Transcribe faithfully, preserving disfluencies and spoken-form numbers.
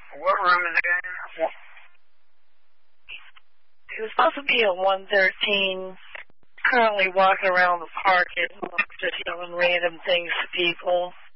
What room is it in? He was supposed to be at one thirteen, currently walking around the park and just yelling random things to people.